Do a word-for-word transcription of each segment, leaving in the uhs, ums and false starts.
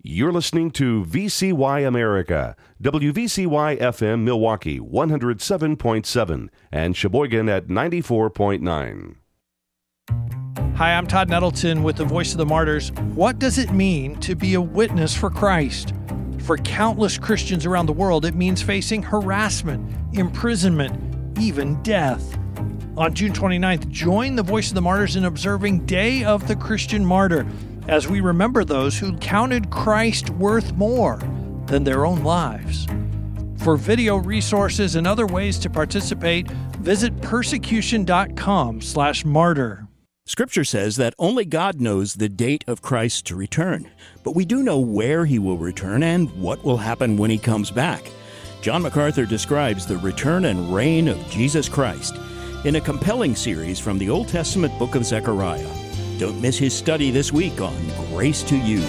You're listening to V C Y America, W V C Y F M Milwaukee one oh seven point seven and Sheboygan at ninety-four point nine. Hi, I'm Todd Nettleton with the Voice of the Martyrs. What does it mean to be a witness for Christ? For countless Christians around the world, it means facing harassment, imprisonment, even death. On June twenty-ninth, join the Voice of the Martyrs in observing Day of the Christian Martyr, as we remember those who counted Christ worth more than their own lives. For video resources and other ways to participate, visit persecution.com slash martyr. Scripture says that only God knows the date of Christ's return, but we do know where he will return and what will happen when he comes back. John MacArthur describes the return and reign of Jesus Christ in a compelling series from the Old Testament book of Zechariah. Don't miss his study this week on Grace to You.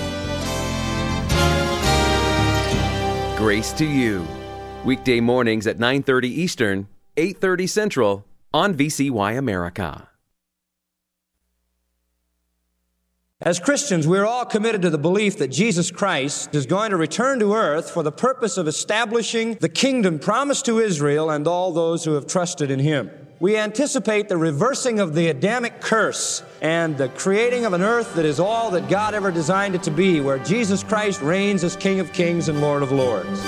Grace to You. Weekday mornings at nine thirty Eastern, eight thirty Central on V C Y America. As Christians, we're all committed to the belief that Jesus Christ is going to return to earth for the purpose of establishing the kingdom promised to Israel and all those who have trusted in him. We anticipate the reversing of the Adamic curse and the creating of an earth that is all that God ever designed it to be, where Jesus Christ reigns as King of Kings and Lord of Lords.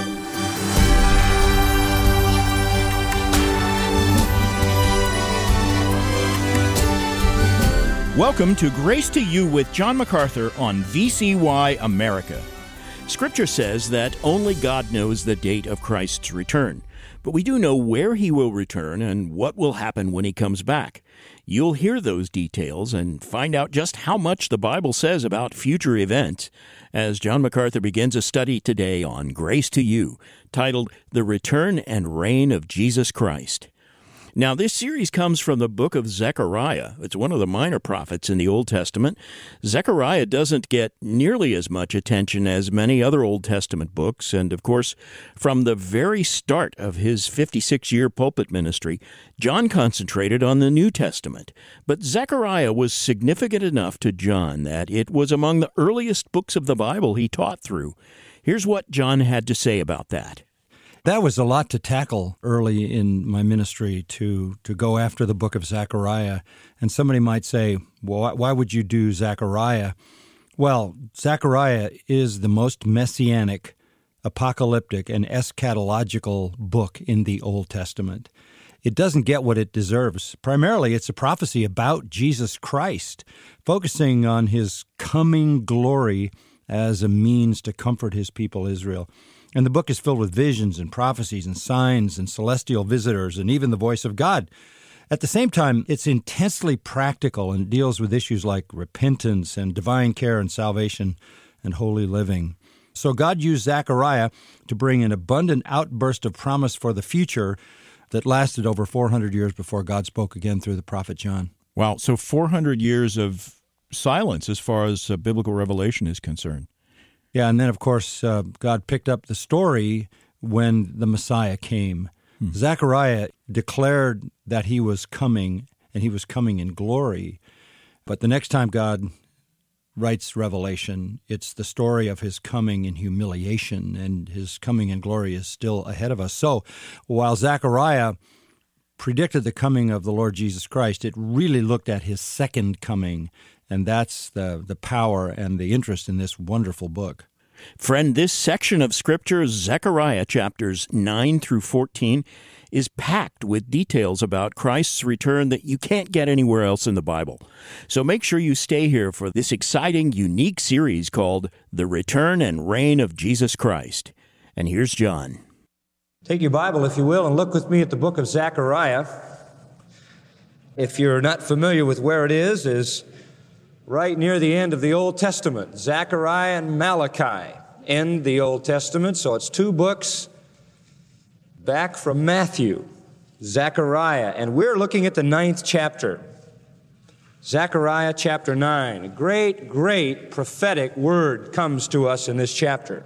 Welcome to Grace to You with John MacArthur on V C Y America. Scripture says that only God knows the date of Christ's return, but we do know where he will return and what will happen when he comes back. You'll hear those details and find out just how much the Bible says about future events as John MacArthur begins a study today on Grace to You, titled The Return and Reign of Jesus Christ. Now, this series comes from the book of Zechariah. It's one of the minor prophets in the Old Testament. Zechariah doesn't get nearly as much attention as many other Old Testament books, and of course, from the very start of his fifty-six-year pulpit ministry, John concentrated on the New Testament. But Zechariah was significant enough to John that it was among the earliest books of the Bible he taught through. Here's what John had to say about that. That was a lot to tackle early in my ministry, to to go after the book of Zechariah. And somebody might say, well, why would you do Zechariah? Well, Zechariah is the most messianic, apocalyptic, and eschatological book in the Old Testament. It doesn't get what it deserves. Primarily, it's a prophecy about Jesus Christ, focusing on his coming glory as a means to comfort his people Israel. And the book is filled with visions and prophecies and signs and celestial visitors and even the voice of God. At the same time, it's intensely practical and deals with issues like repentance and divine care and salvation and holy living. So God used Zechariah to bring an abundant outburst of promise for the future that lasted over four hundred years before God spoke again through the prophet John. Wow, so four hundred years of silence as far as uh, biblical revelation is concerned. Yeah, and then, of course, uh, God picked up the story when the Messiah came. Hmm. Zechariah declared that he was coming, and he was coming in glory. But the next time God writes Revelation, it's the story of his coming in humiliation, and his coming in glory is still ahead of us. So while Zechariah predicted the coming of the Lord Jesus Christ, it really looked at his second coming. And that's the, the power and the interest in this wonderful book. Friend, this section of Scripture, Zechariah chapters nine through fourteen, is packed with details about Christ's return that you can't get anywhere else in the Bible. So make sure you stay here for this exciting, unique series called The Return and Reign of Jesus Christ. And here's John. Take your Bible, if you will, and look with me at the book of Zechariah. If you're not familiar with where it is, is right near the end of the Old Testament. Zechariah and Malachi end the Old Testament, so it's two books back from Matthew, Zechariah, and we're looking at the ninth chapter. Zechariah chapter nine. A great, great prophetic word comes to us in this chapter.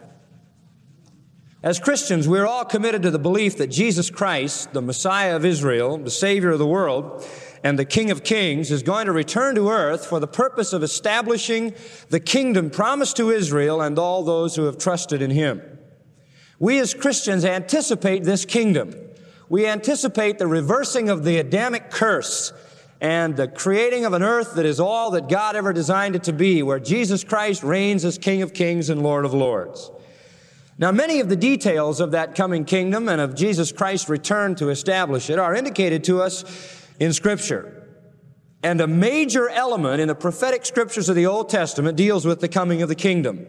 As Christians, we're all committed to the belief that Jesus Christ, the Messiah of Israel, the Savior of the world, and the King of Kings, is going to return to earth for the purpose of establishing the kingdom promised to Israel and all those who have trusted in him. We as Christians anticipate this kingdom. We anticipate the reversing of the Adamic curse and the creating of an earth that is all that God ever designed it to be, where Jesus Christ reigns as King of Kings and Lord of Lords. Now, many of the details of that coming kingdom and of Jesus Christ's return to establish it are indicated to us in Scripture. And a major element in the prophetic scriptures of the Old Testament deals with the coming of the kingdom.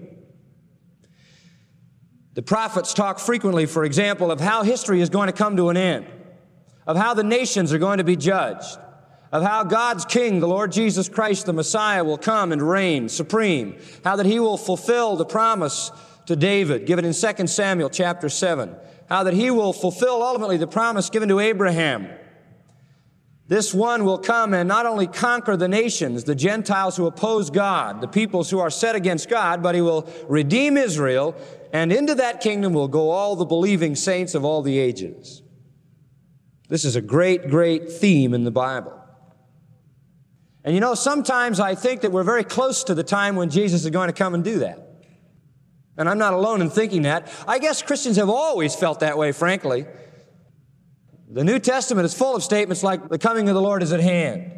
The prophets talk frequently, for example, of how history is going to come to an end, of how the nations are going to be judged, of how God's King, the Lord Jesus Christ, the Messiah, will come and reign supreme, how that he will fulfill the promise to David, given in Second Samuel chapter seven, how that he will fulfill ultimately the promise given to Abraham. This one will come and not only conquer the nations, the Gentiles who oppose God, the peoples who are set against God, but he will redeem Israel, and into that kingdom will go all the believing saints of all the ages. This is a great, great theme in the Bible. And you know, sometimes I think that we're very close to the time when Jesus is going to come and do that. And I'm not alone in thinking that. I guess Christians have always felt that way, frankly. The New Testament is full of statements like, the coming of the Lord is at hand.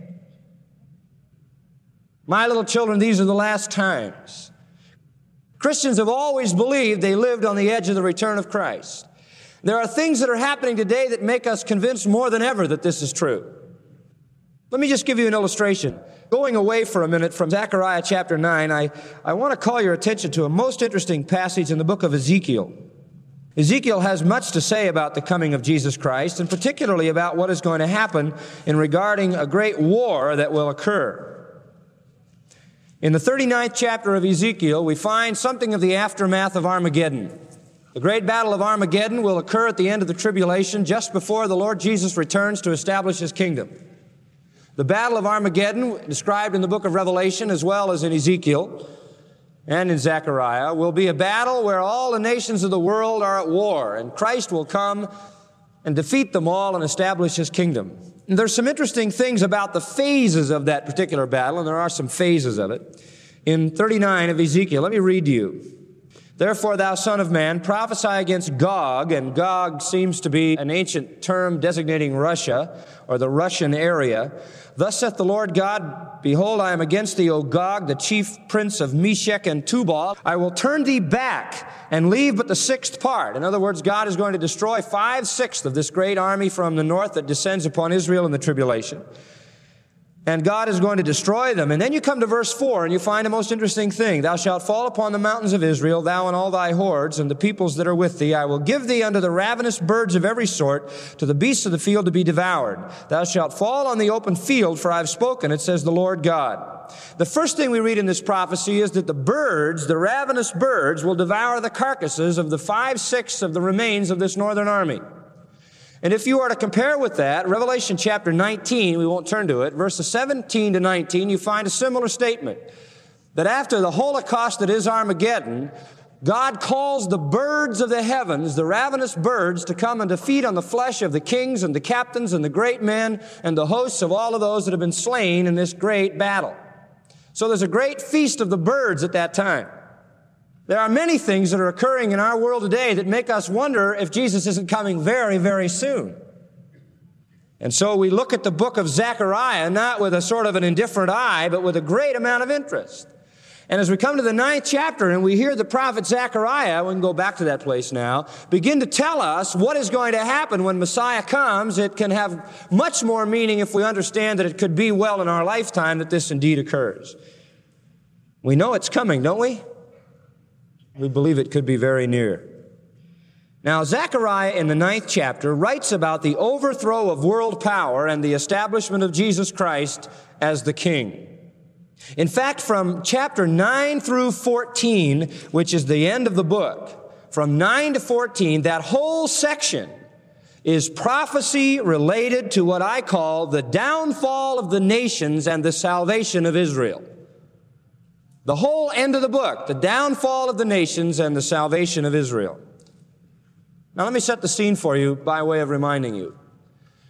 My little children, these are the last times. Christians have always believed they lived on the edge of the return of Christ. There are things that are happening today that make us convinced more than ever that this is true. Let me just give you an illustration. Going away for a minute from Zechariah chapter nine, I, I want to call your attention to a most interesting passage in the book of Ezekiel. Ezekiel has much to say about the coming of Jesus Christ, and particularly about what is going to happen in regarding a great war that will occur. In the thirty-ninth chapter of Ezekiel, we find something of the aftermath of Armageddon. The great battle of Armageddon will occur at the end of the tribulation, just before the Lord Jesus returns to establish his kingdom. The battle of Armageddon, described in the book of Revelation as well as in Ezekiel and in Zechariah, will be a battle where all the nations of the world are at war, and Christ will come and defeat them all and establish his kingdom. And there's some interesting things about the phases of that particular battle, and there are some phases of it. In thirty-nine of Ezekiel, let me read to you. Therefore, thou son of man, prophesy against Gog, and Gog seems to be an ancient term designating Russia, or the Russian area. Thus saith the Lord God, behold, I am against thee, O Gog, the chief prince of Meshech and Tubal. I will turn thee back and leave but the sixth part. In other words, God is going to destroy five-sixths of this great army from the north that descends upon Israel in the tribulation. And God is going to destroy them. And then you come to verse four, and you find a most interesting thing. Thou shalt fall upon the mountains of Israel, thou and all thy hordes, and the peoples that are with thee. I will give thee unto the ravenous birds of every sort, to the beasts of the field to be devoured. Thou shalt fall on the open field, for I have spoken, it says the Lord God. The first thing we read in this prophecy is that the birds, the ravenous birds, will devour the carcasses of the five-sixths of the remains of this northern army. And if you are to compare with that, Revelation chapter nineteen, we won't turn to it, verses seventeen to nineteen, you find a similar statement. That after the Holocaust that is Armageddon, God calls the birds of the heavens, the ravenous birds, to come and to feed on the flesh of the kings and the captains and the great men and the hosts of all of those that have been slain in this great battle. So there's a great feast of the birds at that time. There are many things that are occurring in our world today that make us wonder if Jesus isn't coming very, very soon. And so we look at the book of Zechariah not with a sort of an indifferent eye, but with a great amount of interest. And as we come to the ninth chapter and we hear the prophet Zechariah, we can go back to that place now, begin to tell us what is going to happen when Messiah comes, it can have much more meaning if we understand that it could be well in our lifetime that this indeed occurs. We know it's coming, don't we? We believe it could be very near. Now, Zechariah in the ninth chapter writes about the overthrow of world power and the establishment of Jesus Christ as the King. In fact, from chapter nine through fourteen, which is the end of the book, from nine to fourteen, that whole section is prophecy related to what I call the downfall of the nations and the salvation of Israel. The whole end of the book, the downfall of the nations and the salvation of Israel. Now let me set the scene for you by way of reminding you.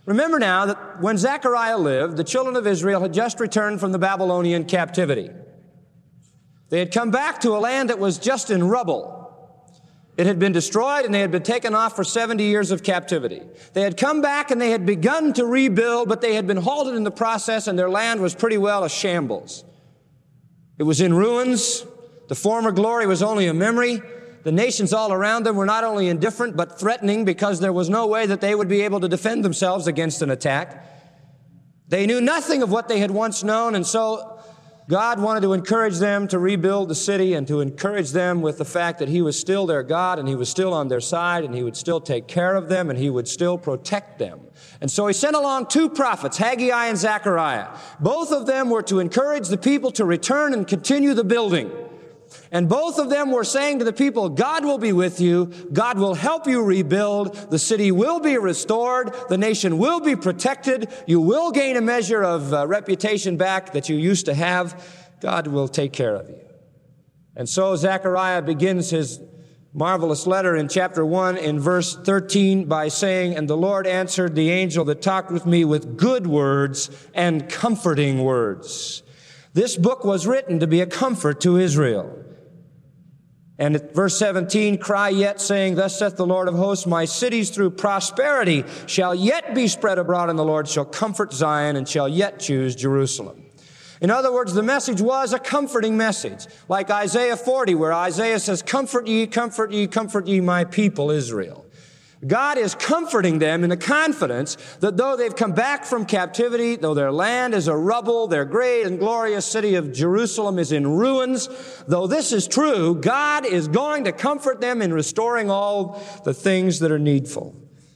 Remember now that when Zechariah lived, the children of Israel had just returned from the Babylonian captivity. They had come back to a land that was just in rubble. It had been destroyed and they had been taken off for seventy years of captivity. They had come back and they had begun to rebuild, but they had been halted in the process and their land was pretty well a shambles. It was in ruins. The former glory was only a memory. The nations all around them were not only indifferent but threatening because there was no way that they would be able to defend themselves against an attack. They knew nothing of what they had once known, and so God wanted to encourage them to rebuild the city and to encourage them with the fact that He was still their God and He was still on their side and He would still take care of them and He would still protect them. And so He sent along two prophets, Haggai and Zechariah. Both of them were to encourage the people to return and continue the building. And both of them were saying to the people, God will be with you. God will help you rebuild. The city will be restored. The nation will be protected. You will gain a measure of uh, reputation back that you used to have. God will take care of you. And so Zechariah begins his marvelous letter in chapter one in verse thirteen by saying, and the Lord answered the angel that talked with me with good words and comforting words. This book was written to be a comfort to Israel. And at verse seventeen, cry yet, saying, thus saith the Lord of hosts, my cities through prosperity shall yet be spread abroad, and the Lord shall comfort Zion and shall yet choose Jerusalem. In other words, the message was a comforting message, like Isaiah forty, where Isaiah says, comfort ye, comfort ye, comfort ye, my people Israel. God is comforting them in the confidence that though they've come back from captivity, though their land is a rubble, their great and glorious city of Jerusalem is in ruins, though this is true, God is going to comfort them in restoring all the things that are needful.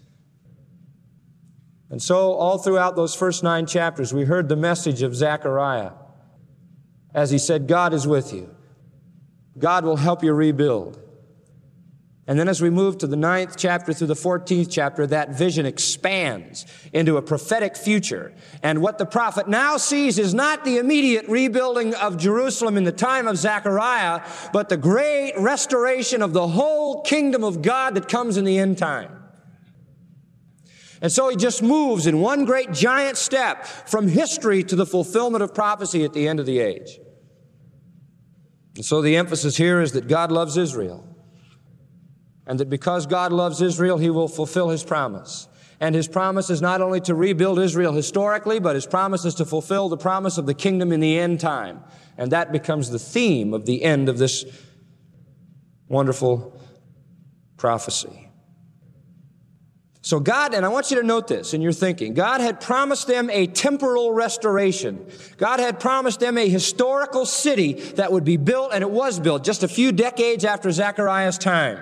And so all throughout those first nine chapters, we heard the message of Zechariah as he said, God is with you. God will help you rebuild. And then as we move to the ninth chapter through the fourteenth chapter, that vision expands into a prophetic future. And what the prophet now sees is not the immediate rebuilding of Jerusalem in the time of Zechariah, but the great restoration of the whole kingdom of God that comes in the end time. And so he just moves in one great giant step from history to the fulfillment of prophecy at the end of the age. And so the emphasis here is that God loves Israel. And that because God loves Israel, He will fulfill His promise. And His promise is not only to rebuild Israel historically, but His promise is to fulfill the promise of the kingdom in the end time. And that becomes the theme of the end of this wonderful prophecy. So God, and I want you to note this in your thinking, God had promised them a temporal restoration. God had promised them a historical city that would be built, and it was built just a few decades after Zechariah's time.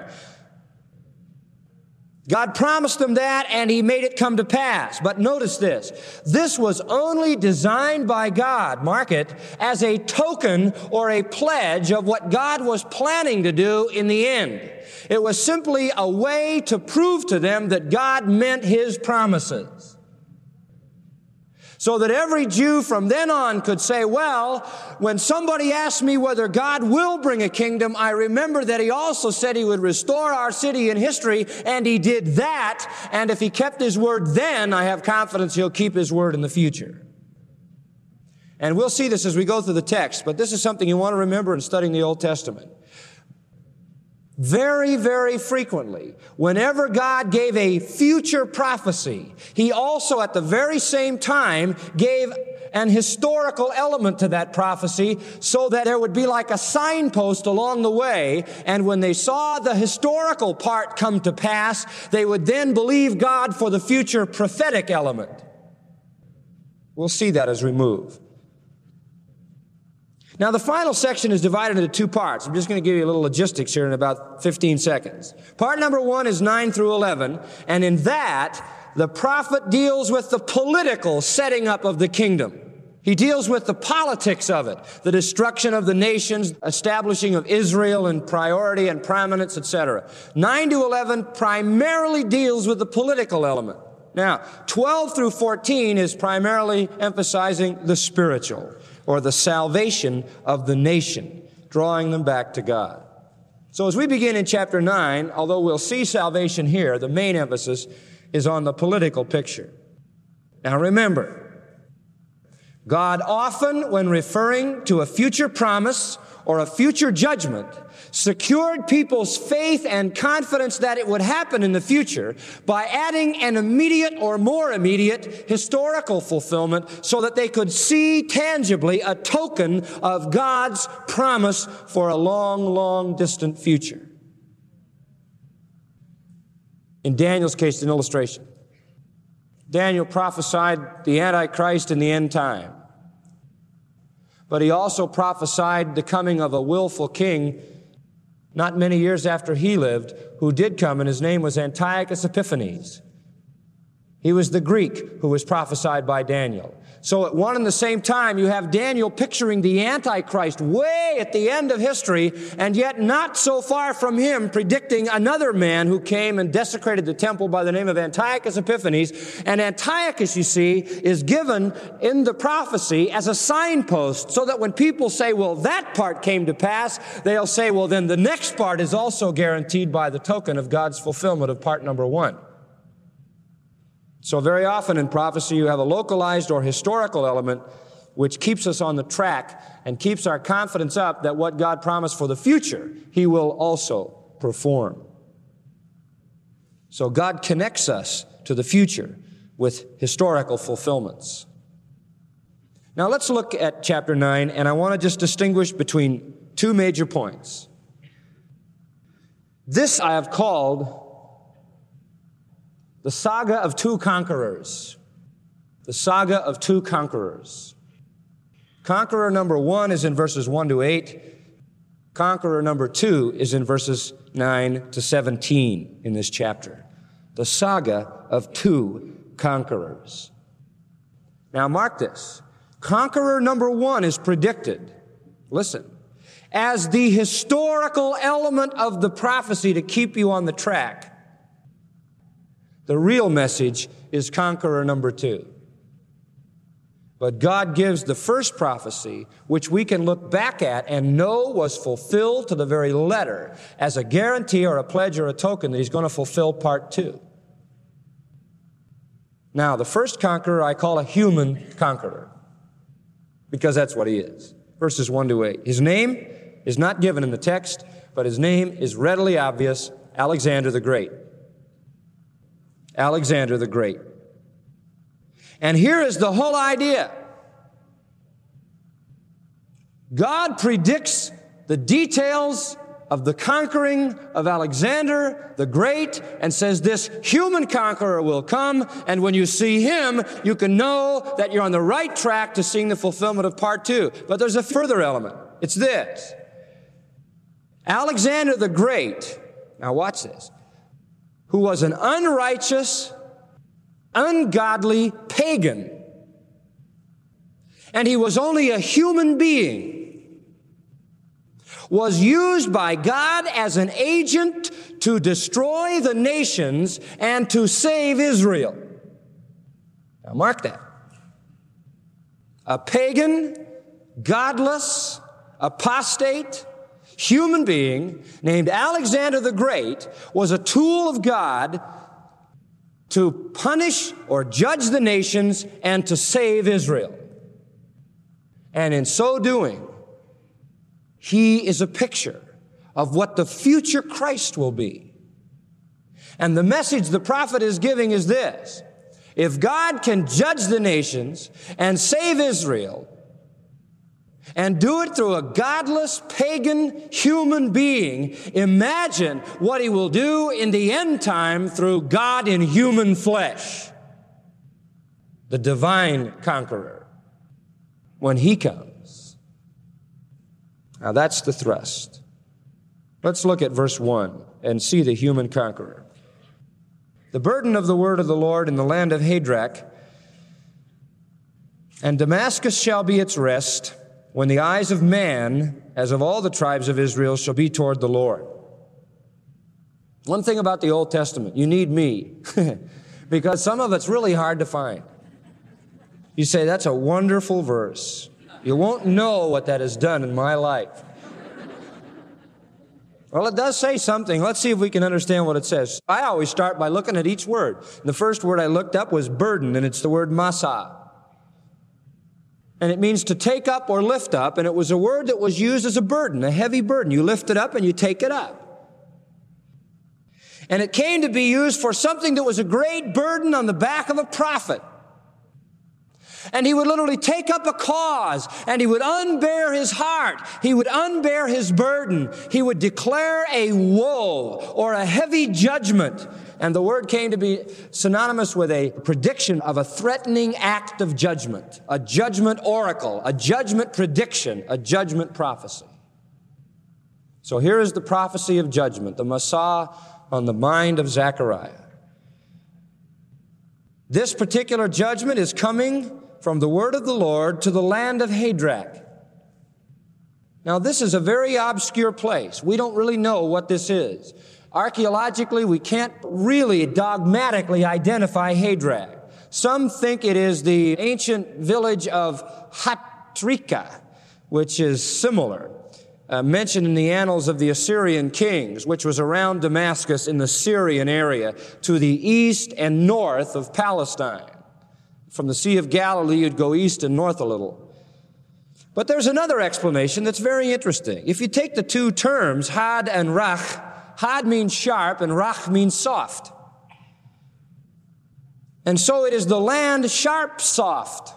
God promised them that, and He made it come to pass. But notice this. This was only designed by God, mark it, as a token or a pledge of what God was planning to do in the end. It was simply a way to prove to them that God meant His promises. So that every Jew from then on could say, well, when somebody asks me whether God will bring a kingdom, I remember that He also said He would restore our city in history, and He did that. And if He kept His word then, I have confidence He'll keep His word in the future. And we'll see this as we go through the text, but this is something you want to remember in studying the Old Testament. Very, very frequently, whenever God gave a future prophecy, He also at the very same time gave an historical element to that prophecy so that there would be like a signpost along the way, and when they saw the historical part come to pass, they would then believe God for the future prophetic element. We'll see that as we move. Now, the final section is divided into two parts. I'm just going to give you a little logistics here in about fifteen seconds. Part number one is nine through eleven, and in that, the prophet deals with the political setting up of the kingdom. He deals with the politics of it, the destruction of the nations, establishing of Israel in priority and prominence, et cetera. nine to eleven primarily deals with the political element. Now, twelve through fourteen is primarily emphasizing the spiritual, or the salvation of the nation, drawing them back to God. So as we begin in chapter nine, although we'll see salvation here, the main emphasis is on the political picture. Now remember, God often, when referring to a future promise or a future judgment, secured people's faith and confidence that it would happen in the future by adding an immediate or more immediate historical fulfillment so that they could see tangibly a token of God's promise for a long, long distant future. In Daniel's case, an illustration. Daniel prophesied the Antichrist in the end time. But he also prophesied the coming of a willful king not many years after he lived, who did come, and his name was Antiochus Epiphanes. He was the Greek who was prophesied by Daniel. So at one and the same time, you have Daniel picturing the Antichrist way at the end of history, and yet not so far from him predicting another man who came and desecrated the temple by the name of Antiochus Epiphanes. And Antiochus, you see, is given in the prophecy as a signpost, so that when people say, well, that part came to pass, they'll say, well, then the next part is also guaranteed by the token of God's fulfillment of part number one. So very often in prophecy, you have a localized or historical element which keeps us on the track and keeps our confidence up that what God promised for the future, He will also perform. So God connects us to the future with historical fulfillments. Now let's look at chapter nine, and I want to just distinguish between two major points. This I have called the saga of two conquerors. The saga of two conquerors. Conqueror number one is in verses one to eight. Conqueror number two is in verses nine to seventeen in this chapter. The saga of two conquerors. Now mark this. Conqueror number one is predicted, listen, as the historical element of the prophecy to keep you on the track. The real message is conqueror number two. But God gives the first prophecy, which we can look back at and know was fulfilled to the very letter, as a guarantee or a pledge or a token that He's going to fulfill part two. Now, the first conqueror I call a human conqueror, because that's what he is. Verses one to eight. His name is not given in the text, but his name is readily obvious, Alexander the Great. Alexander the Great. And here is the whole idea. God predicts the details of the conquering of Alexander the Great and says this human conqueror will come, and when you see him, you can know that you're on the right track to seeing the fulfillment of part two. But there's a further element. It's this. Alexander the Great, now watch this, who was an unrighteous, ungodly pagan. And he was only a human being, was used by God as an agent to destroy the nations and to save Israel. Now mark that. A pagan, godless, apostate, human being named Alexander the Great was a tool of God to punish or judge the nations and to save Israel. And in so doing, he is a picture of what the future Christ will be. And the message the prophet is giving is this: if God can judge the nations and save Israel, and do it through a godless, pagan human being, imagine what He will do in the end time through God in human flesh, the divine conqueror, when He comes. Now that's the thrust. Let's look at verse one and see the human conqueror. The burden of the word of the Lord in the land of Hadrach, and Damascus shall be its rest, when the eyes of man, as of all the tribes of Israel, shall be toward the Lord. One thing about the Old Testament, you need me, because some of it's really hard to find. You say, that's a wonderful verse. You won't know what that has done in my life. Well, it does say something. Let's see if we can understand what it says. I always start by looking at each word. The first word I looked up was burden, and it's the word masa. And it means to take up or lift up, and it was a word that was used as a burden, a heavy burden. You lift it up and you take it up. And it came to be used for something that was a great burden on the back of a prophet. And he would literally take up a cause, and he would unbear his heart. He would unbear his burden. He would declare a woe or a heavy judgment. And the word came to be synonymous with a prediction of a threatening act of judgment, a judgment oracle, a judgment prediction, a judgment prophecy. So here is the prophecy of judgment, the Masa on the mind of Zechariah. This particular judgment is coming from the word of the Lord to the land of Hadrach. Now, this is a very obscure place. We don't really know what this is. Archaeologically, we can't really dogmatically identify Hadrach. Some think it is the ancient village of Hatrika, which is similar, uh, mentioned in the annals of the Assyrian kings, which was around Damascus in the Syrian area to the east and north of Palestine. From the Sea of Galilee, you'd go east and north a little. But there's another explanation that's very interesting. If you take the two terms, had and rach, had means sharp and rach means soft. And so it is the land sharp soft.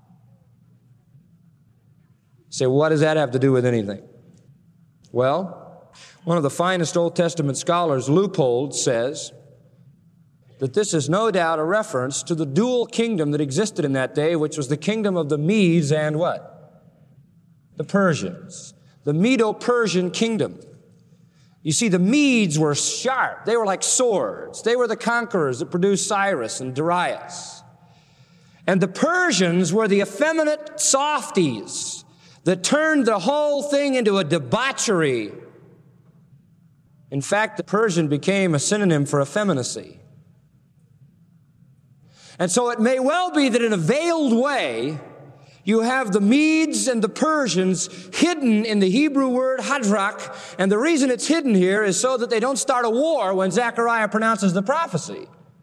Say, well, what does that have to do with anything? Well, one of the finest Old Testament scholars, Leupold, says that this is no doubt a reference to the dual kingdom that existed in that day, which was the kingdom of the Medes and what? The Persians. The Medo-Persian kingdom. You see, the Medes were sharp. They were like swords. They were the conquerors that produced Cyrus and Darius. And the Persians were the effeminate softies that turned the whole thing into a debauchery. In fact, the Persian became a synonym for effeminacy. And so it may well be that in a veiled way, you have the Medes and the Persians hidden in the Hebrew word Hadrach, and the reason it's hidden here is so that they don't start a war when Zechariah pronounces the prophecy.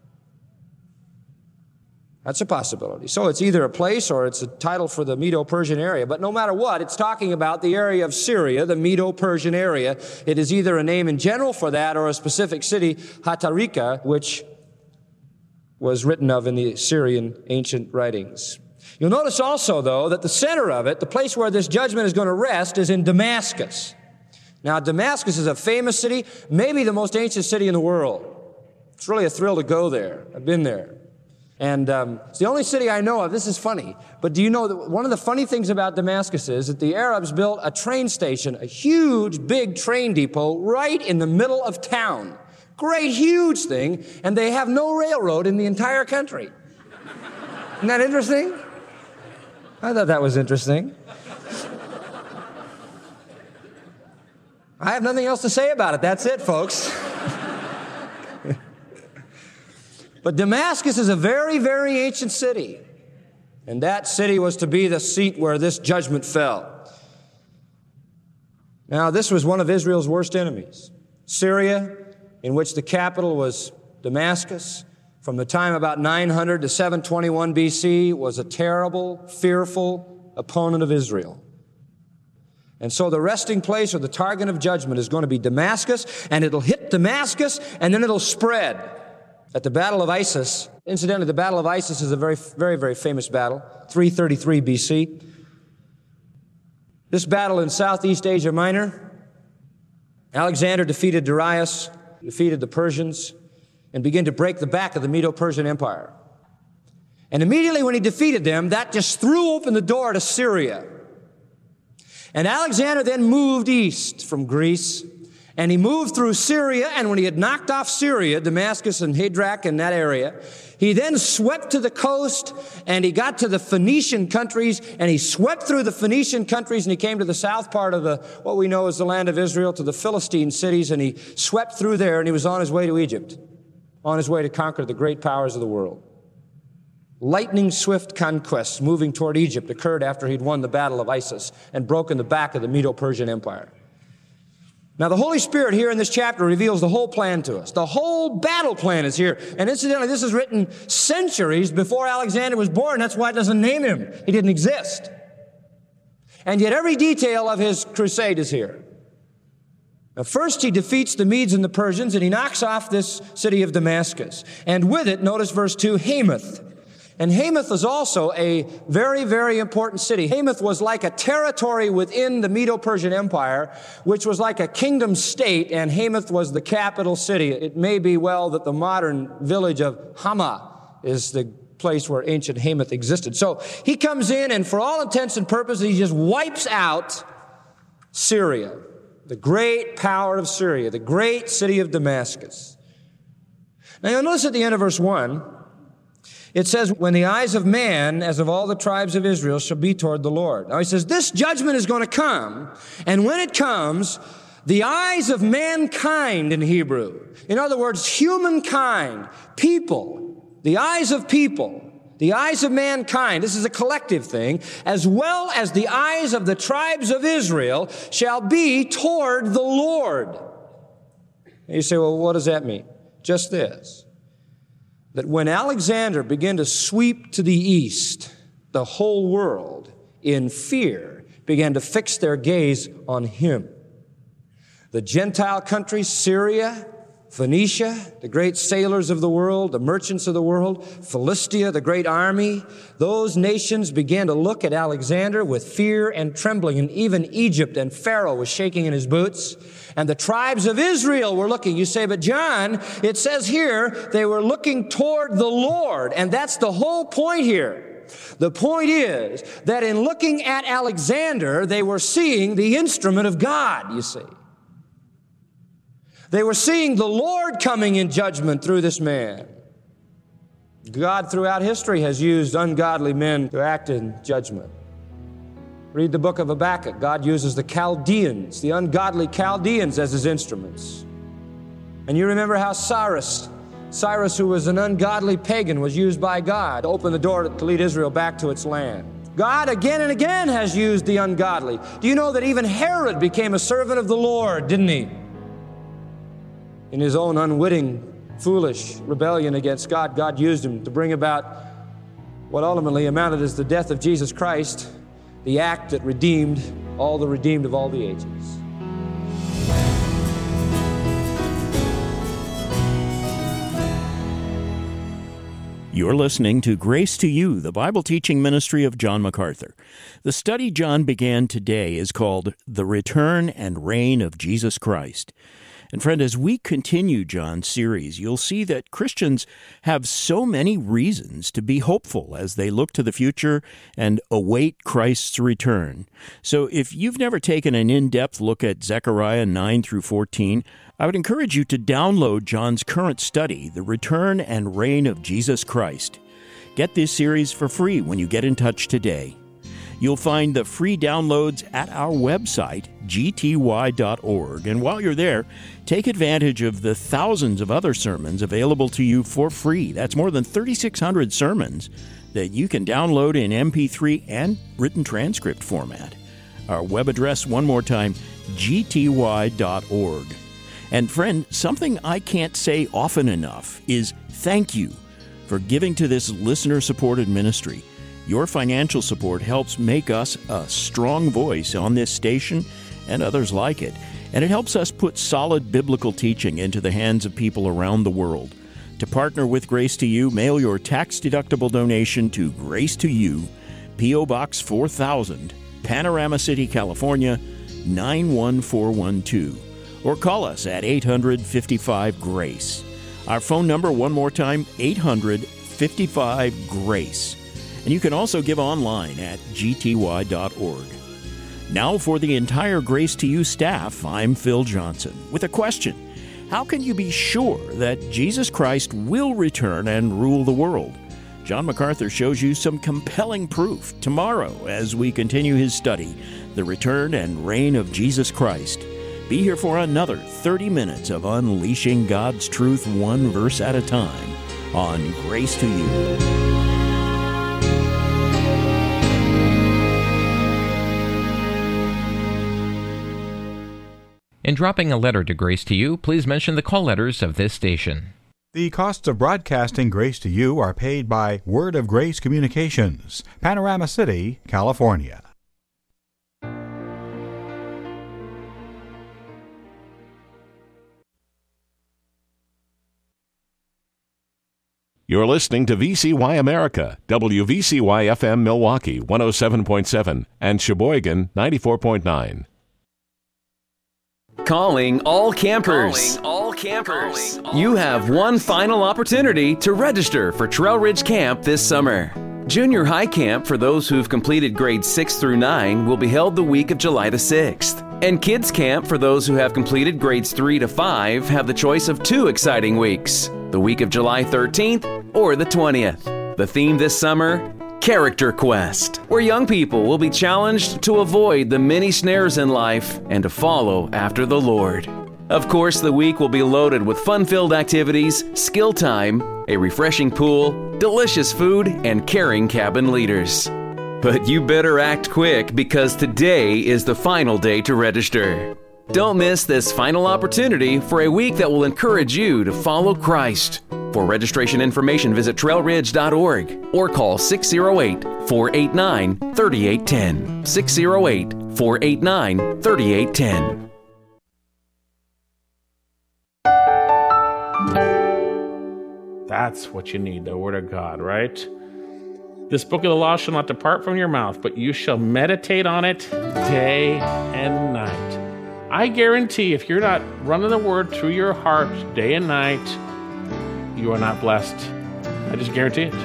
That's a possibility. So it's either a place or it's a title for the Medo-Persian area, but no matter what, it's talking about the area of Syria, the Medo-Persian area. It is either a name in general for that or a specific city, Hatarika, which was written of in the Syrian ancient writings. You'll notice also, though, that the center of it, the place where this judgment is going to rest, is in Damascus. Now, Damascus is a famous city, maybe the most ancient city in the world. It's really a thrill to go there. I've been there. And um, it's the only city I know of. This is funny. But do you know that one of the funny things about Damascus is that the Arabs built a train station, a huge, big train depot right in the middle of town. Great, huge thing, and they have no railroad in the entire country. Isn't that interesting? I thought that was interesting. I have nothing else to say about it. That's it, folks. But Damascus is a very, very ancient city, and that city was to be the seat where this judgment fell. Now, this was one of Israel's worst enemies. Syria, in which the capital was Damascus, from the time about nine hundred to seven twenty-one B C, was a terrible, fearful opponent of Israel. And so the resting place or the target of judgment is going to be Damascus, and it'll hit Damascus, and then it'll spread. At the Battle of Isis, incidentally, the Battle of Isis is a very, very, very famous battle, three thirty-three B C. This battle in Southeast Asia Minor, Alexander defeated Darius, defeated the Persians, and began to break the back of the Medo-Persian Empire. And immediately when he defeated them, that just threw open the door to Syria. And Alexander then moved east from Greece, and he moved through Syria, and when he had knocked off Syria, Damascus and Hadrach and that area, he then swept to the coast, and he got to the Phoenician countries, and he swept through the Phoenician countries, and he came to the south part of the what we know as the land of Israel, to the Philistine cities, and he swept through there, and he was on his way to Egypt, on his way to conquer the great powers of the world. Lightning swift conquests moving toward Egypt occurred after he'd won the Battle of Isis and broken the back of the Medo-Persian Empire. Now, the Holy Spirit here in this chapter reveals the whole plan to us. The whole battle plan is here. And incidentally, this is written centuries before Alexander was born. That's why it doesn't name him. He didn't exist. And yet every detail of his crusade is here. Now, first, he defeats the Medes and the Persians, and he knocks off this city of Damascus. And with it, notice verse two, Hamath. And Hamath is also a very, very important city. Hamath was like a territory within the Medo-Persian Empire, which was like a kingdom state, and Hamath was the capital city. It may be well that the modern village of Hama is the place where ancient Hamath existed. So he comes in, and for all intents and purposes, he just wipes out Syria, the great power of Syria, the great city of Damascus. Now you'll notice at the end of verse one, it says, when the eyes of man, as of all the tribes of Israel, shall be toward the Lord. Now he says, this judgment is going to come, and when it comes, the eyes of mankind in Hebrew, in other words, humankind, people, the eyes of people, the eyes of mankind, this is a collective thing, as well as the eyes of the tribes of Israel shall be toward the Lord. And you say, well, what does that mean? Just this. That when Alexander began to sweep to the east, the whole world, in fear, began to fix their gaze on him. The Gentile countries, Syria, Phoenicia, the great sailors of the world, the merchants of the world, Philistia, the great army, those nations began to look at Alexander with fear and trembling, and even Egypt and Pharaoh was shaking in his boots. And the tribes of Israel were looking. You say, but John, it says here, they were looking toward the Lord. And that's the whole point here. The point is that in looking at Alexander, they were seeing the instrument of God, you see. They were seeing the Lord coming in judgment through this man. God throughout history has used ungodly men to act in judgment. Read the book of Habakkuk. God uses the Chaldeans, the ungodly Chaldeans, as his instruments. And you remember how Cyrus, Cyrus, who was an ungodly pagan, was used by God to open the door to lead Israel back to its land. God again and again has used the ungodly. Do you know that even Herod became a servant of the Lord, didn't he? In his own unwitting, foolish rebellion against God, God used him to bring about what ultimately amounted as the death of Jesus Christ, the act that redeemed all the redeemed of all the ages. You're listening to Grace to You, the Bible teaching ministry of John MacArthur. The study John began today is called The Return and Reign of Jesus Christ. And friend, as we continue John's series, you'll see that Christians have so many reasons to be hopeful as they look to the future and await Christ's return. So if you've never taken an in-depth look at Zechariah nine through fourteen, I would encourage you to download John's current study, The Return and Reign of Jesus Christ. Get this series for free when you get in touch today. You'll find the free downloads at our website, g t y dot org. And while you're there, take advantage of the thousands of other sermons available to you for free. That's more than thirty-six hundred sermons that you can download in M P three and written transcript format. Our web address, one more time, g t y dot org. And friend, something I can't say often enough is thank you for giving to this listener-supported ministry. Your financial support helps make us a strong voice on this station and others like it, and it helps us put solid biblical teaching into the hands of people around the world. To partner with Grace to You, mail your tax-deductible donation to Grace to You, P O Box four thousand, Panorama City, California, nine one four one two, or call us at eight hundred, fifty-five, GRACE. Our phone number, one more time, eight hundred, fifty-five, GRACE. And you can also give online at g t y dot org. Now for the entire Grace to You staff, I'm Phil Johnson with a question. How can you be sure that Jesus Christ will return and rule the world? John MacArthur shows you some compelling proof tomorrow as we continue his study, The Return and Reign of Jesus Christ. Be here for another thirty minutes of unleashing God's truth one verse at a time on Grace to You. In dropping a letter to Grace to You, please mention the call letters of this station. The costs of broadcasting Grace to You are paid by Word of Grace Communications, Panorama City, California. You're listening to V C Y America, W V C Y F M Milwaukee one oh seven point seven and Sheboygan ninety-four point nine. Calling all campers. Calling all campers. You have one final opportunity to register for Trail Ridge Camp this summer. Junior High Camp for those who've completed grades six through nine will be held the week of July the sixth. And Kids Camp for those who have completed grades three to five have the choice of two exciting weeks, the week of July thirteenth or the twentieth. The theme this summer, Character Quest, where young people will be challenged to avoid the many snares in life and to follow after the Lord. Of course, the week will be loaded with fun-filled activities, skill time, a refreshing pool, delicious food, and caring cabin leaders. But you better act quick because today is the final day to register. Don't miss this final opportunity for a week that will encourage you to follow Christ. For registration information, visit trail ridge dot org or call six oh eight, four eight nine, three eight one oh, six oh eight, four eight nine, three eight one oh. That's what you need, the Word of God, right? This book of the law shall not depart from your mouth, but you shall meditate on it day and night. I guarantee if you're not running the Word through your heart day and night, you are not blessed. I just guarantee it.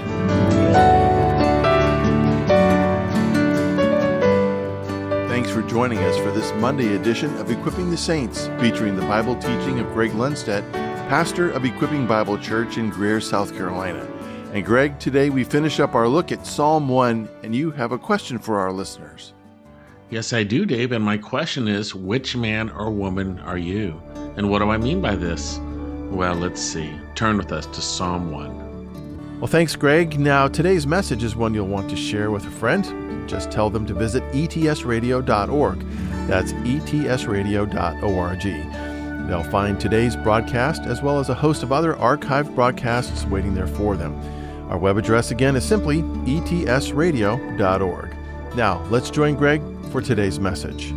Thanks for joining us for this Monday edition of Equipping the Saints, featuring the Bible teaching of Greg Lundstedt, pastor of Equipping Bible Church in Greer, South Carolina. And Greg, today we finish up our look at Psalm one, and you have a question for our listeners. Yes, I do, Dave, and my question is, which man or woman are you? And what do I mean by this? Well, let's see. Turn with us to Psalm one. Well, thanks, Greg. Now, today's message is one you'll want to share with a friend. Just tell them to visit E T S radio dot org. That's E T S radio dot org. They'll find today's broadcast as well as a host of other archived broadcasts waiting there for them. Our web address again is simply E T S radio dot org. Now, let's join Greg for today's message.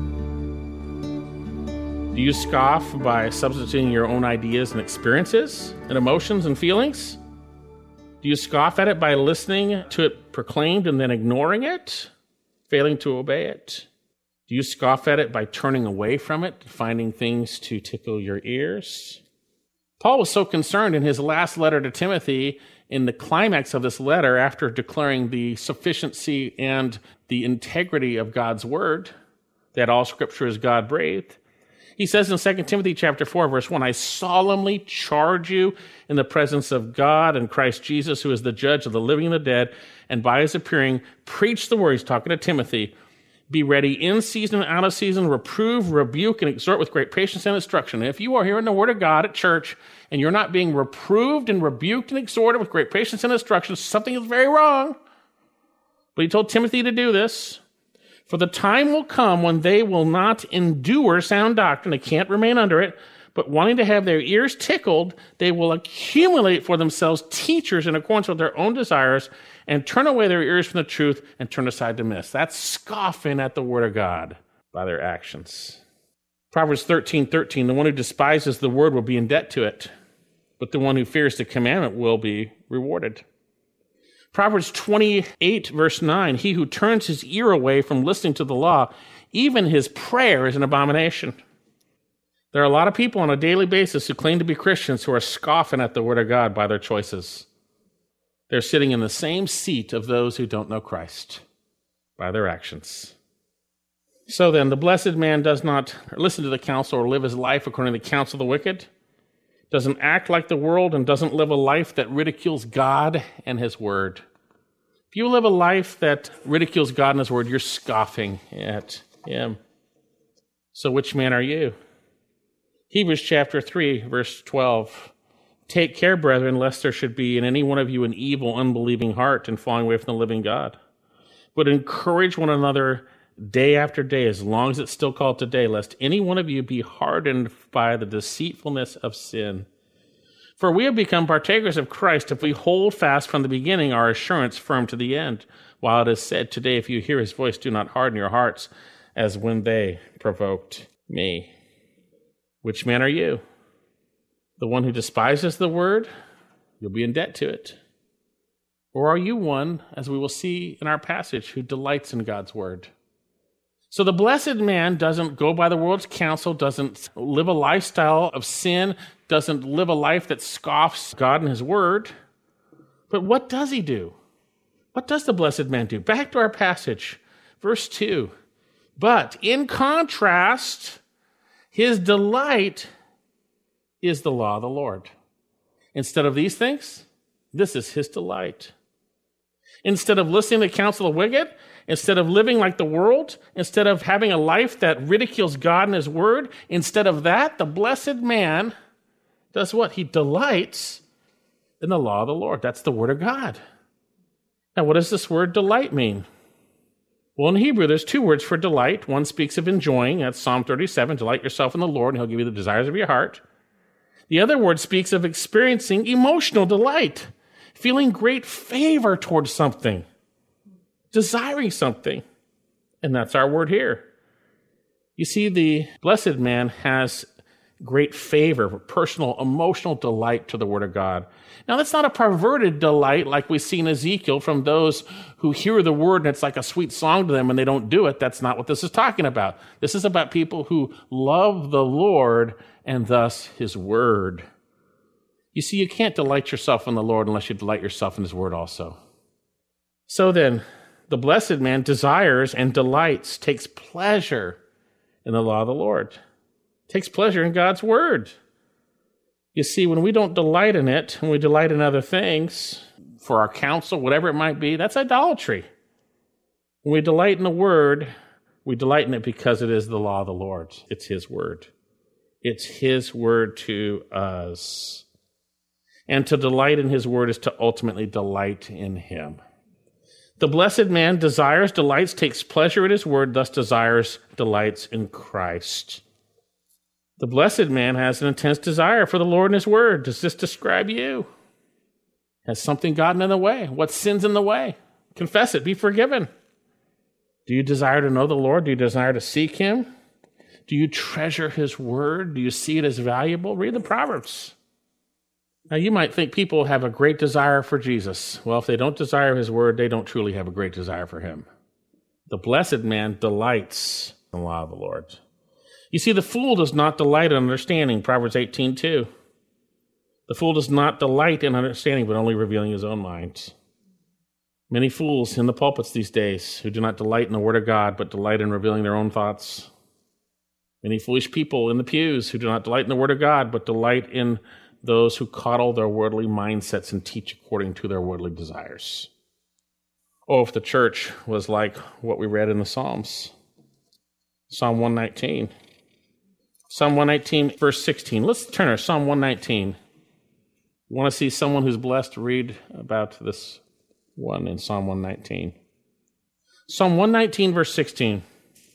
Do you scoff by substituting your own ideas and experiences and emotions and feelings? Do you scoff at it by listening to it proclaimed and then ignoring it, failing to obey it? Do you scoff at it by turning away from it, finding things to tickle your ears? Paul was so concerned in his last letter to Timothy, in the climax of this letter, after declaring the sufficiency and the integrity of God's word, that all scripture is God-breathed, he says in Second Timothy chapter four, verse one, I solemnly charge you in the presence of God and Christ Jesus, who is the judge of the living and the dead, and by his appearing, preach the word. He's talking to Timothy. Be ready in season and out of season, reprove, rebuke, and exhort with great patience and instruction. And if you are hearing the word of God at church and you're not being reproved and rebuked and exhorted with great patience and instruction, something is very wrong. But he told Timothy to do this. For the time will come when they will not endure sound doctrine. They can't remain under it. But wanting to have their ears tickled, they will accumulate for themselves teachers in accordance with their own desires and turn away their ears from the truth and turn aside to myths. That's scoffing at the word of God by their actions. Proverbs thirteen thirteen, the one who despises the word will be in debt to it, but the one who fears the commandment will be rewarded. Proverbs twenty-eight, verse nine, he who turns his ear away from listening to the law, even his prayer is an abomination. There are a lot of people on a daily basis who claim to be Christians who are scoffing at the word of God by their choices. They're sitting in the same seat of those who don't know Christ by their actions. So then, the blessed man does not listen to the counsel or live his life according to the counsel of the wicked, doesn't act like the world, and doesn't live a life that ridicules God and his word. If you live a life that ridicules God and his word, you're scoffing at him. So which man are you? Hebrews chapter three, verse twelve. Take care, brethren, lest there should be in any one of you an evil, unbelieving heart and falling away from the living God. But encourage one another day after day, as long as it's still called today, lest any one of you be hardened by the deceitfulness of sin. For we have become partakers of Christ if we hold fast from the beginning our assurance firm to the end. While it is said today, if you hear his voice, do not harden your hearts as when they provoked me. Which man are you? The one who despises the word? You'll be in debt to it. Or are you one, as we will see in our passage, who delights in God's word? So the blessed man doesn't go by the world's counsel, doesn't live a lifestyle of sin, doesn't live a life that scoffs God and his word. But what does he do? What does the blessed man do? Back to our passage, verse two. But in contrast, his delight is the law of the Lord. Instead of these things, this is his delight. Instead of listening to the counsel of the wicked, instead of living like the world, instead of having a life that ridicules God and his word, instead of that, the blessed man does what? He delights in the law of the Lord. That's the word of God. Now, what does this word delight mean? Well, in Hebrew, there's two words for delight. One speaks of enjoying. That's Psalm thirty-seven. Delight yourself in the Lord, and he'll give you the desires of your heart. The other word speaks of experiencing emotional delight, feeling great favor towards something, desiring something. And that's our word here. You see, the blessed man has great favor, personal, emotional delight to the word of God. Now, that's not a perverted delight like we see in Ezekiel from those who hear the word and it's like a sweet song to them and they don't do it. That's not what this is talking about. This is about people who love the Lord and thus his word. You see, you can't delight yourself in the Lord unless you delight yourself in his word also. So then, the blessed man desires and delights, takes pleasure in the law of the Lord, takes pleasure in God's word. You see, when we don't delight in it, when we delight in other things, for our counsel, whatever it might be, that's idolatry. When we delight in the word, we delight in it because it is the law of the Lord. It's his word. It's his word to us. And to delight in his word is to ultimately delight in him. The blessed man desires, delights, takes pleasure in his word, thus desires, delights in Christ. The blessed man has an intense desire for the Lord and his word. Does this describe you? Has something gotten in the way? What sin's in the way? Confess it. Be forgiven. Do you desire to know the Lord? Do you desire to seek him? Do you treasure his word? Do you see it as valuable? Read the Proverbs. Now, you might think people have a great desire for Jesus. Well, if they don't desire his word, they don't truly have a great desire for him. The blessed man delights in the law of the Lord. You see, the fool does not delight in understanding, Proverbs eighteen two. The fool does not delight in understanding, but only revealing his own mind. Many fools in the pulpits these days who do not delight in the word of God, but delight in revealing their own thoughts. Many foolish people in the pews who do not delight in the word of God, but delight in those who coddle their worldly mindsets and teach according to their worldly desires. Oh, if the church was like what we read in the Psalms. Psalm one nineteen. Psalm one nineteen, verse sixteen. Let's turn to Psalm one nineteen. You want to see someone who's blessed? Read about this one in Psalm one nineteen. Psalm one nineteen, verse sixteen.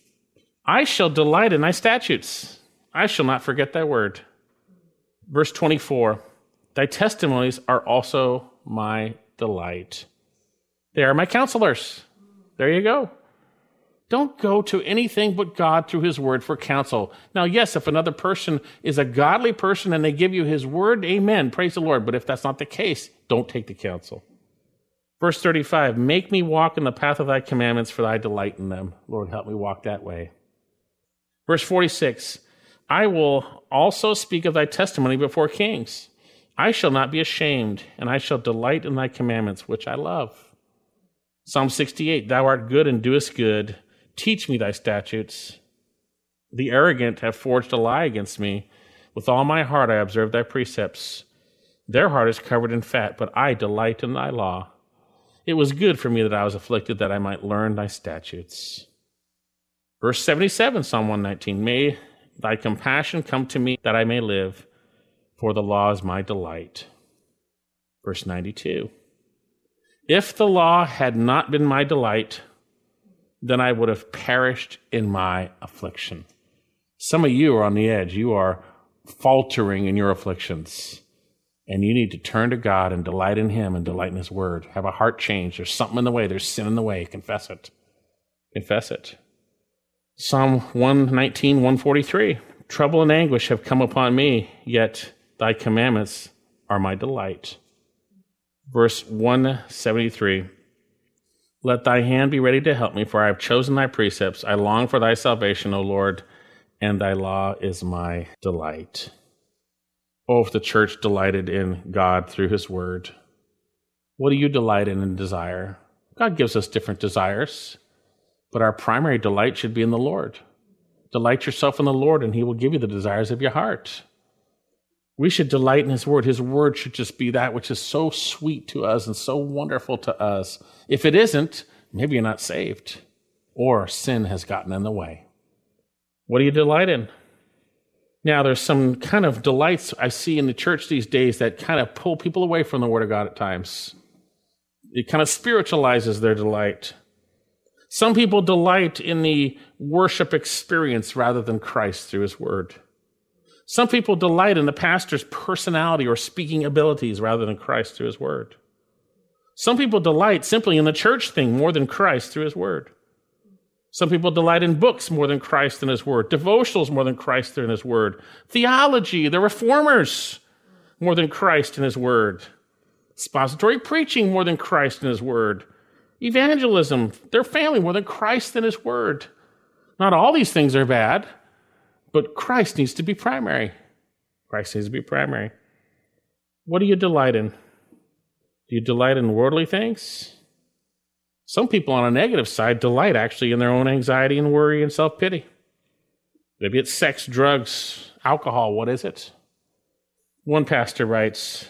I shall delight in thy statutes. I shall not forget thy word. Verse twenty-four. Thy testimonies are also my delight. They are my counselors. There you go. Don't go to anything but God through his word for counsel. Now, yes, if another person is a godly person and they give you his word, amen, praise the Lord. But if that's not the case, don't take the counsel. Verse thirty-five, make me walk in the path of thy commandments, for thy delight in them. Lord, help me walk that way. Verse forty-six, I will also speak of thy testimony before kings. I shall not be ashamed, and I shall delight in thy commandments, which I love. Psalm sixty-eight, thou art good and doest good. Teach me thy statutes. The arrogant have forged a lie against me. With all my heart I observe thy precepts. Their heart is covered in fat, but I delight in thy law. It was good for me that I was afflicted, that I might learn thy statutes. Verse seventy-seven, Psalm one nineteen, may thy compassion come to me, that I may live, for the law is my delight. Verse ninety-two, if the law had not been my delight, then I would have perished in my affliction. Some of you are on the edge. You are faltering in your afflictions. And you need to turn to God and delight in Him and delight in His Word. Have a heart change. There's something in the way. There's sin in the way. Confess it. Confess it. Psalm one nineteen, one forty-three. Trouble and anguish have come upon me, yet thy commandments are my delight. Verse one seventy-three. Let thy hand be ready to help me, for I have chosen thy precepts. I long for thy salvation, O Lord, and thy law is my delight. Oh, if the church delighted in God through His Word. What do you delight in and desire? God gives us different desires, but our primary delight should be in the Lord. Delight yourself in the Lord, and He will give you the desires of your heart. We should delight in His Word. His Word should just be that which is so sweet to us and so wonderful to us. If it isn't, maybe you're not saved, or sin has gotten in the way. What do you delight in? Now, there's some kind of delights I see in the church these days that kind of pull people away from the Word of God at times. It kind of spiritualizes their delight. Some people delight in the worship experience rather than Christ through His Word. Some people delight in the pastor's personality or speaking abilities rather than Christ through His Word. Some people delight simply in the church thing more than Christ through His Word. Some people delight in books more than Christ and His Word, devotionals more than Christ and His Word, theology, the reformers more than Christ and His Word, expository preaching more than Christ and His Word, evangelism, their family more than Christ and His Word. Not all these things are bad, but Christ needs to be primary. Christ needs to be primary. What do you delight in? Do you delight in worldly things? Some people on a negative side delight actually in their own anxiety and worry and self-pity. Maybe it's sex, drugs, alcohol. What is it? One pastor writes,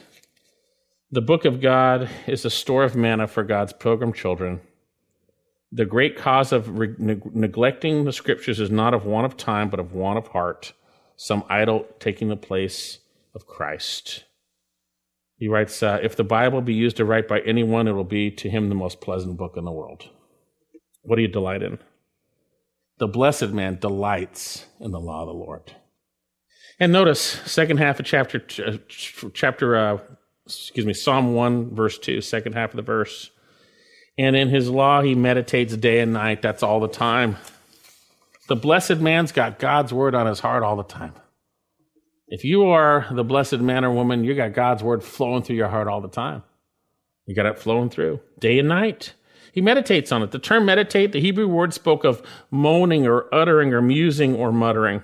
the book of God is a store of manna for God's pilgrim children. The great cause of re- ne- neglecting the scriptures is not of want of time, but of want of heart, some idol taking the place of Christ. He writes, uh, if the Bible be used to write by anyone, it will be to him the most pleasant book in the world. What do you delight in? The blessed man delights in the law of the Lord. And notice, second half of chapter, uh, chapter, uh, excuse me, Psalm one, verse two, second half of the verse. And in his law he meditates day and night. That's all the time. The blessed man's got God's word on his heart all the time. If you are the blessed man or woman, you got God's word flowing through your heart all the time. You got it flowing through day and night. He meditates on it. The term meditate, the Hebrew word spoke of moaning or uttering or musing or muttering.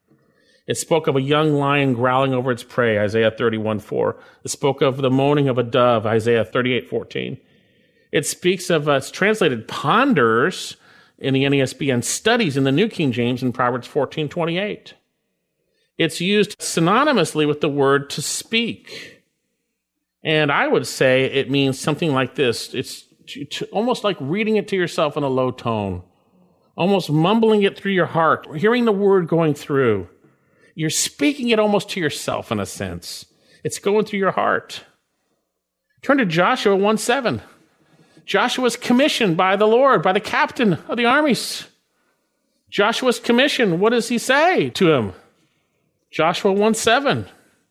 It spoke of a young lion growling over its prey, Isaiah thirty-one four. It spoke of the moaning of a dove, Isaiah thirty-eight fourteen. It speaks of, uh, it's translated ponders in the N A S B and studies in the New King James in Proverbs fourteen twenty-eight. It's used synonymously with the word to speak. And I would say it means something like this. It's to, to, almost like reading it to yourself in a low tone, almost mumbling it through your heart, hearing the word going through. You're speaking it almost to yourself in a sense. It's going through your heart. Turn to Joshua one seven. Joshua's commissioned by the Lord, by the captain of the armies. Joshua's commissioned. What does he say to him? Joshua one seven.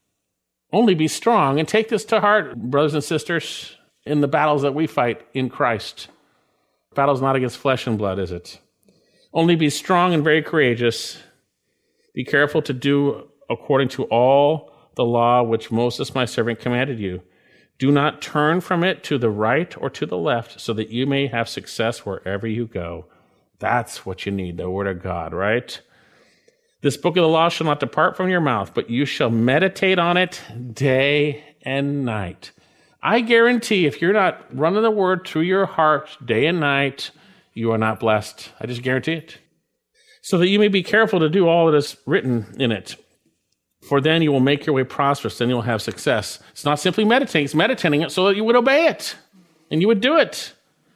Only be strong and take this to heart, brothers and sisters, in the battles that we fight in Christ. The battle's not against flesh and blood, is it? Only be strong and very courageous. Be careful to do according to all the law which Moses my servant commanded you. Do not turn from it to the right or to the left, so that you may have success wherever you go. That's what you need, the word of God, right? This book of the law shall not depart from your mouth, but you shall meditate on it day and night. I guarantee if you're not running the word through your heart day and night, you are not blessed. I just guarantee it. So that you may be careful to do all that is written in it. For then you will make your way prosperous, then you will have success. It's not simply meditating, it's meditating it so that you would obey it, and you would do it.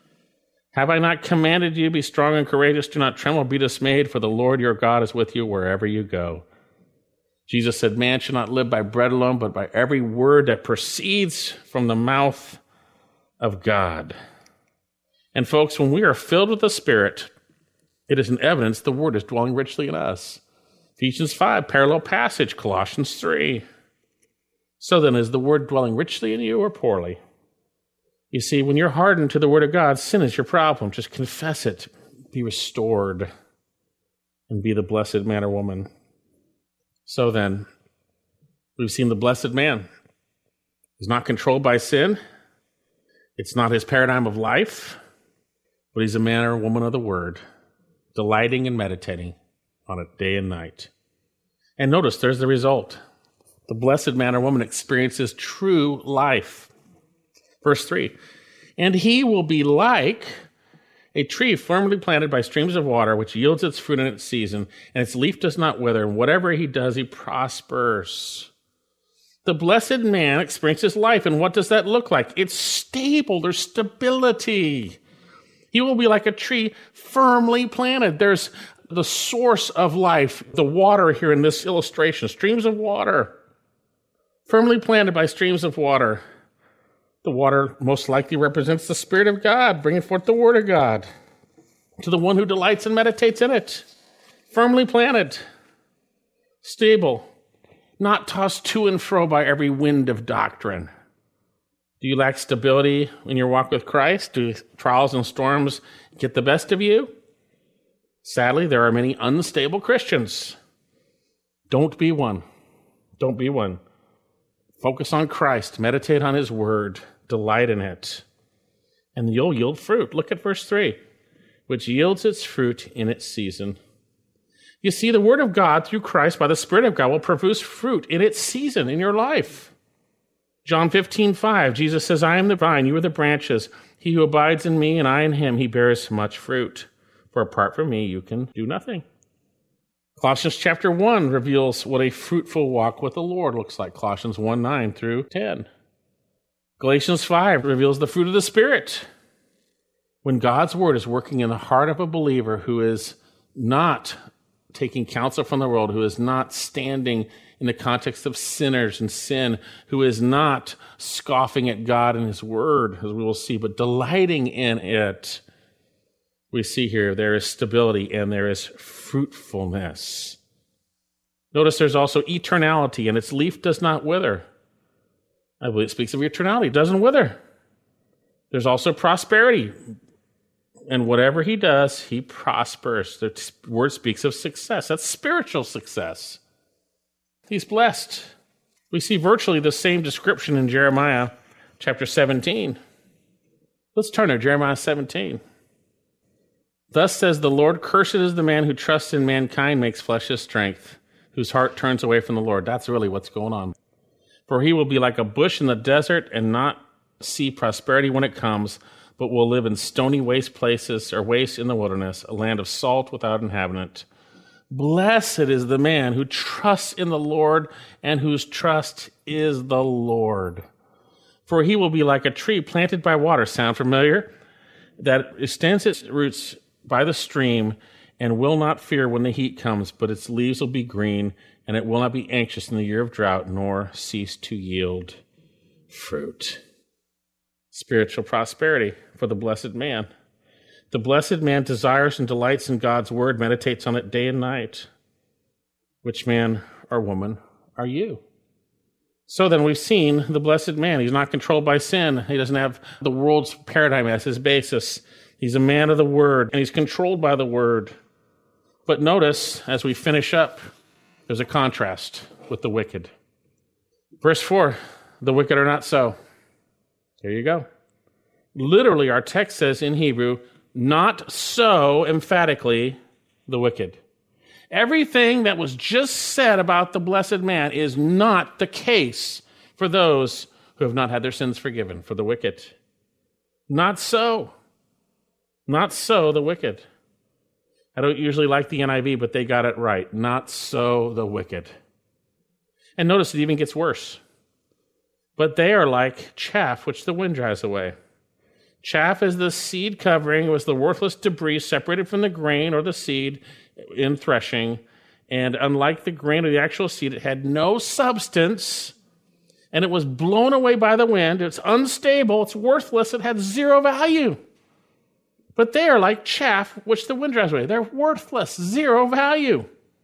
Have I not commanded you, be strong and courageous, do not tremble, be dismayed, for the Lord your God is with you wherever you go. Jesus said, man shall not live by bread alone, but by every word that proceeds from the mouth of God. And folks, when we are filled with the Spirit, It is an evidence the word is dwelling richly in us. Ephesians five, parallel passage, Colossians three. So then, is the word dwelling richly in you or poorly? You see, when you're hardened to the word of God, sin is your problem. Just confess it, be restored, and be the blessed man or woman. So then, we've seen the blessed man. He's not controlled by sin. It's not his paradigm of life, but he's a man or woman of the word, delighting and meditating on it day and night. And notice, there's the result. The blessed man or woman experiences true life. Verse three, and he will be like a tree firmly planted by streams of water, which yields its fruit in its season, and its leaf does not wither, and whatever he does, he prospers. The blessed man experiences life, and what does that look like? It's stable. There's stability. He will be like a tree firmly planted. There's the source of life, the water here in this illustration, streams of water, firmly planted by streams of water. The water most likely represents the Spirit of God, bringing forth the Word of God to the one who delights and meditates in it. Firmly planted, stable, not tossed to and fro by every wind of doctrine. Do you lack stability in your walk with Christ? Do trials and storms get the best of you? Sadly, there are many unstable Christians. Don't be one. Don't be one. Focus on Christ. Meditate on His Word. Delight in it. And you'll yield fruit. Look at verse three. Which yields its fruit in its season. You see, the Word of God through Christ by the Spirit of God will produce fruit in its season in your life. John fifteen five, Jesus says, I am the vine, you are the branches. He who abides in me and I in him, he bears much fruit. For apart from me, you can do nothing. Colossians chapter one reveals what a fruitful walk with the Lord looks like. Colossians one nine through ten. Galatians five reveals the fruit of the Spirit. When God's Word is working in the heart of a believer who is not taking counsel from the world, who is not standing in the context of sinners and sin, who is not scoffing at God and His Word, as we will see, but delighting in it, we see here there is stability and there is fruitfulness. Notice there's also eternality, and its leaf does not wither. I believe it speaks of eternality. It doesn't wither. There's also prosperity. And whatever he does, he prospers. The word speaks of success. That's spiritual success. He's blessed. We see virtually the same description in Jeremiah chapter seventeen. Let's turn to Jeremiah seventeen. Thus says the Lord, cursed is the man who trusts in mankind, makes flesh his strength, whose heart turns away from the Lord. That's really what's going on. For he will be like a bush in the desert and not see prosperity when it comes, but will live in stony waste places or waste in the wilderness, a land of salt without inhabitant. Blessed is the man who trusts in the Lord and whose trust is the Lord. For he will be like a tree planted by water. Sound familiar? That extends its roots by the stream and will not fear when the heat comes, but its leaves will be green, and it will not be anxious in the year of drought, nor cease to yield fruit. Spiritual prosperity for the blessed man. The blessed man desires and delights in God's word, meditates on it day and night. Which man or woman are you? So then we've seen the blessed man. He's not controlled by sin. He doesn't have the world's paradigm as his basis. He's a man of the word, and he's controlled by the word. But notice, as we finish up, there's a contrast with the wicked. Verse four, the wicked are not so. There you go. Literally, our text says in Hebrew, not so emphatically the wicked. Everything that was just said about the blessed man is not the case for those who have not had their sins forgiven, for the wicked. Not so. Not so the wicked. I don't usually like the N I V, but they got it right. Not so the wicked. And notice it even gets worse. But they are like chaff which the wind drives away. Chaff is the seed covering. It was the worthless debris separated from the grain or the seed in threshing. And unlike the grain or the actual seed, it had no substance. And it was blown away by the wind. It's unstable. It's worthless. It had zero value. But they are like chaff which the wind drives away. They're worthless, zero value.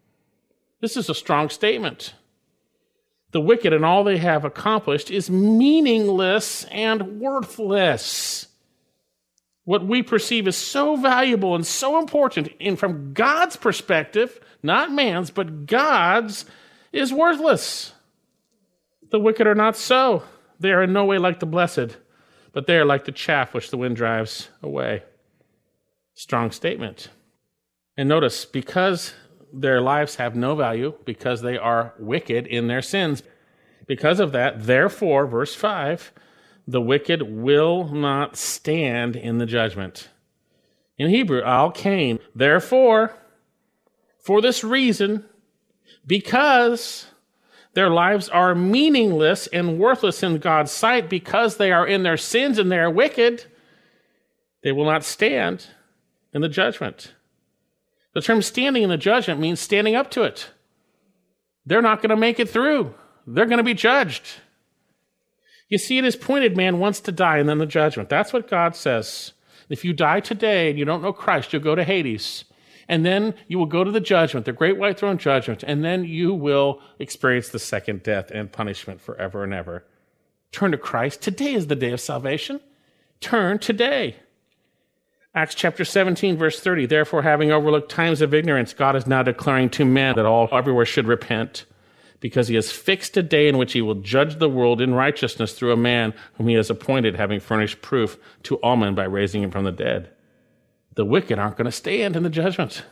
This is a strong statement. The wicked and all they have accomplished is meaningless and worthless. What we perceive as so valuable and so important, and from God's perspective, not man's, but God's, is worthless. The wicked are not so. They are in no way like the blessed, but they are like the chaff which the wind drives away. Strong statement. And notice, because their lives have no value, because they are wicked in their sins, because of that, therefore, verse five, the wicked will not stand in the judgment. In Hebrew, al kain, therefore, for this reason, because their lives are meaningless and worthless in God's sight, because they are in their sins and they are wicked, they will not stand in the judgment. The term standing in the judgment means standing up to it. They're not going to make it through. They're going to be judged. You see, it is pointed man wants to die and then the judgment. That's what God says. If you die today and you don't know Christ, you'll go to Hades. And then you will go to the judgment, the great white throne judgment, and then you will experience the second death and punishment forever and ever. Turn to Christ. Today is the day of salvation. Turn today. Acts chapter seventeen, verse thirty, therefore, having overlooked times of ignorance, God is now declaring to men that all everywhere should repent, because he has fixed a day in which he will judge the world in righteousness through a man whom he has appointed, having furnished proof to all men by raising him from the dead. The wicked aren't going to stand in the judgment.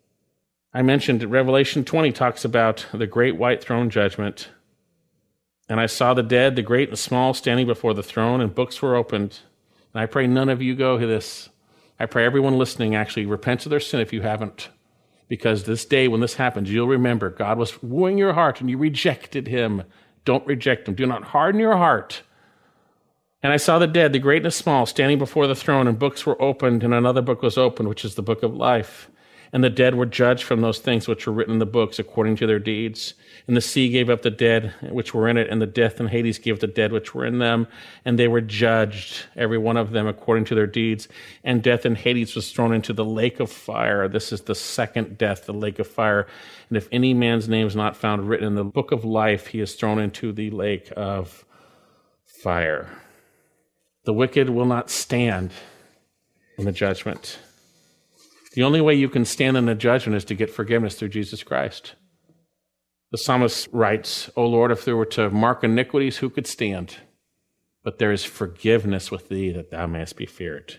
I mentioned Revelation twenty talks about the great white throne judgment. And I saw the dead, the great and small, standing before the throne, and books were opened. And I pray none of you go to this. I pray everyone listening actually repents of their sin if you haven't. Because this day when this happens, you'll remember God was wooing your heart and you rejected him. Don't reject him. Do not harden your heart. And I saw the dead, the great and the small, standing before the throne, and books were opened, and another book was opened, which is the book of life. And the dead were judged from those things which were written in the books according to their deeds. And the sea gave up the dead which were in it, and the death and Hades gave the dead which were in them. And they were judged, every one of them, according to their deeds. And death and Hades was thrown into the lake of fire. This is the second death, the lake of fire. And if any man's name is not found written in the book of life, he is thrown into the lake of fire. The wicked will not stand in the judgment. The only way you can stand in the judgment is to get forgiveness through Jesus Christ. The psalmist writes, O Lord, if there were to mark iniquities, who could stand? But there is forgiveness with thee, that thou mayest be feared.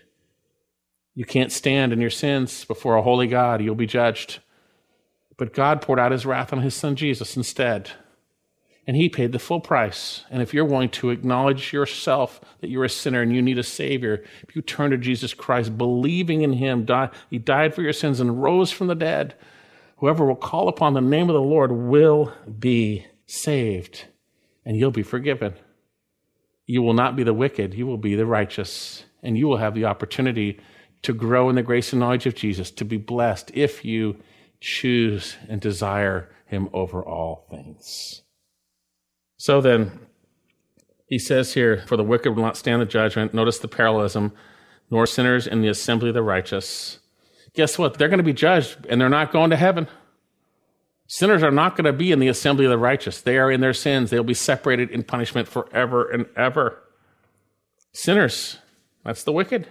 You can't stand in your sins before a holy God. You'll be judged. But God poured out his wrath on his son Jesus instead. And he paid the full price. And if you're willing to acknowledge yourself that you're a sinner and you need a Savior, if you turn to Jesus Christ, believing in him, die, he died for your sins and rose from the dead, whoever will call upon the name of the Lord will be saved, and you'll be forgiven. You will not be the wicked, you will be the righteous, and you will have the opportunity to grow in the grace and knowledge of Jesus, to be blessed if you choose and desire him over all things. So then, he says here, for the wicked will not stand the judgment. Notice the parallelism, nor sinners in the assembly of the righteous. Guess what? They're going to be judged, and they're not going to heaven. Sinners are not going to be in the assembly of the righteous. They are in their sins. They'll be separated in punishment forever and ever. Sinners, that's the wicked.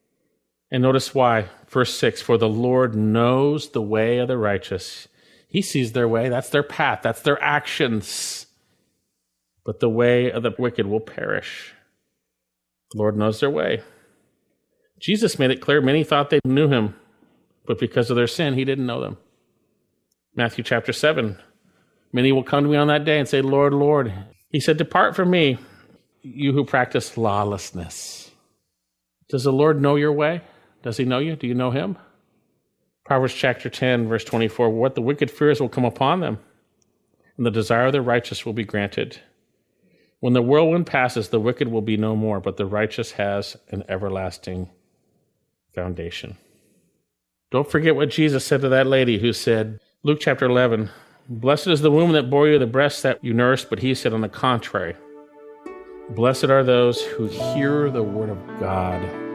And notice why. Verse six, for the Lord knows the way of the righteous. He sees their way. That's their path. That's their actions. But the way of the wicked will perish. The Lord knows their way. Jesus made it clear many thought they knew him, but because of their sin, he didn't know them. Matthew chapter seven, many will come to me on that day and say, Lord, Lord. He said, depart from me, you who practice lawlessness. Does the Lord know your way? Does he know you? Do you know him? Proverbs chapter ten, verse twenty-four, what the wicked fears will come upon them, and the desire of the righteous will be granted. When the whirlwind passes, the wicked will be no more, but the righteous has an everlasting foundation. Don't forget what Jesus said to that lady who said, Luke chapter eleven, blessed is the womb that bore you, the breast that you nursed, but he said on the contrary, blessed are those who hear the word of God